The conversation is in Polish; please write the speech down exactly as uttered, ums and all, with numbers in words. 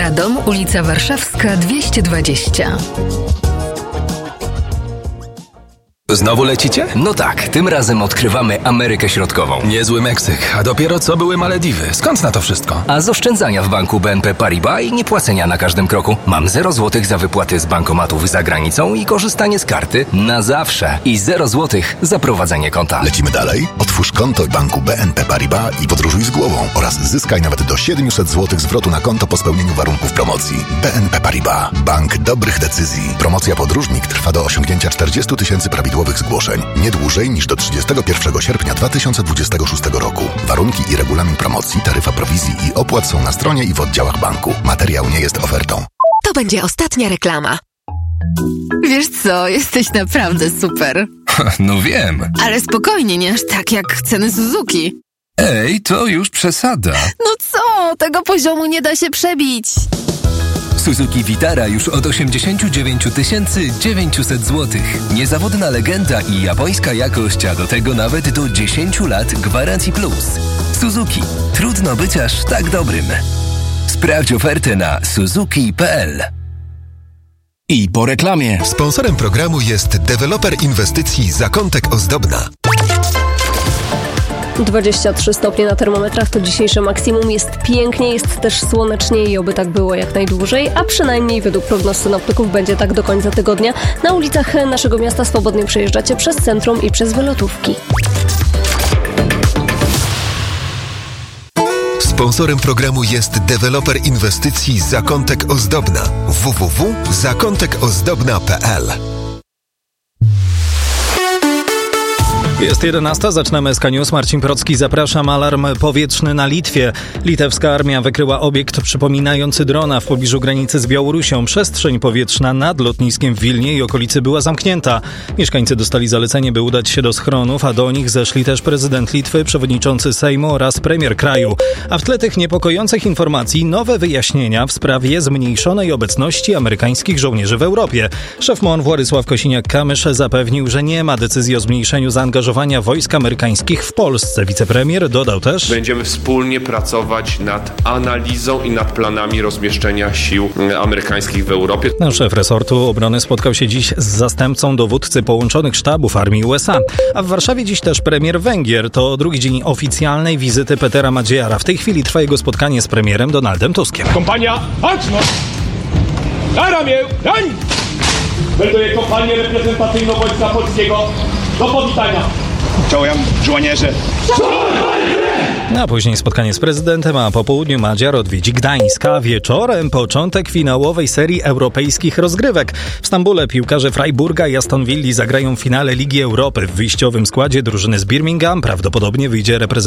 Radom, ulica Warszawska dwieście dwadzieścia. Znowu lecicie? No tak, tym razem odkrywamy Amerykę Środkową. Niezły Meksyk, a dopiero co były Malediwy. Skąd na to wszystko? A z oszczędzania w banku B N P Paribas i niepłacenia na każdym kroku. Mam zero złotych za wypłaty z bankomatów za granicą i korzystanie z karty na zawsze. I zero złotych za prowadzenie konta. Lecimy dalej? Otwórz konto w banku B N P Paribas i podróżuj z głową oraz zyskaj nawet do siedemset złotych zwrotu na konto po spełnieniu warunków promocji. B N P Paribas. Bank dobrych decyzji. Promocja Podróżnik trwa do osiągnięcia czterdzieści tysięcy prawidłowych zgłoszeń. Nie dłużej niż do trzydziestego pierwszego sierpnia dwa tysiące dwudziestego szóstego roku. Warunki i regulamin promocji, taryfa prowizji i opłat są na stronie i w oddziałach banku. Materiał nie jest ofertą. To będzie ostatnia reklama. Wiesz co, jesteś naprawdę super. No wiem. Ale spokojnie, nie aż tak jak ceny Suzuki. Ej, to już przesada. No co, tego poziomu nie da się przebić. Suzuki Vitara już od osiemdziesiąt dziewięć tysięcy dziewięćset złotych. Niezawodna legenda i japońska jakość, a do tego nawet do dziesięć lat gwarancji plus. Suzuki. Trudno być aż tak dobrym. Sprawdź ofertę na suzuki kropka p l. I po reklamie. Sponsorem programu jest deweloper inwestycji Zakątek Ozdobna. dwadzieścia trzy stopnie na termometrach to dzisiejsze maksimum. Jest pięknie, jest też słonecznie i oby tak było jak najdłużej, a przynajmniej według prognoz synoptyków będzie tak do końca tygodnia. Na ulicach naszego miasta swobodnie przejeżdżacie przez centrum i przez wylotówki. Sponsorem programu jest deweloper inwestycji Zakątek Ozdobna. w w w kropka zakątek ozdobna kropka p l. Jest jedenasta, zaczynamy S K News. Marcin Procki, zapraszam. Alarm powietrzny na Litwie. Litewska armia wykryła obiekt przypominający drona w pobliżu granicy z Białorusią. Przestrzeń powietrzna nad lotniskiem w Wilnie i okolicy była zamknięta. Mieszkańcy dostali zalecenie, by udać się do schronów, a do nich zeszli też prezydent Litwy, przewodniczący Sejmu oraz premier kraju. A w tle tych niepokojących informacji nowe wyjaśnienia w sprawie zmniejszonej obecności amerykańskich żołnierzy w Europie. Szef M O N Władysław Kosiniak-Kamysz zapewnił, że nie ma decyzji o zmniejszeniu zaangażowania wojsk amerykańskich w Polsce. Wicepremier dodał też: będziemy wspólnie pracować nad analizą i nad planami rozmieszczenia sił amerykańskich w Europie. No, szef resortu obrony spotkał się dziś z zastępcą dowódcy połączonych sztabów armii U S A. A w Warszawie dziś też premier Węgier. To drugi dzień oficjalnej wizyty Petera Madzieara. W tej chwili trwa jego spotkanie z premierem Donaldem Tuskiem. Kompania, baczność! Na ramię, dań! Melduję kompanię reprezentacyjną Wojska Polskiego do powitania. Czołem, żołnierze. No, a później spotkanie z prezydentem, a po południu Madziar odwiedzi Gdańsk, a wieczorem początek finałowej serii europejskich rozgrywek. W Stambule piłkarze Freiburga i Aston Villi zagrają w finale Ligi Europy. W wyjściowym składzie drużyny z Birmingham prawdopodobnie wyjdzie reprezentant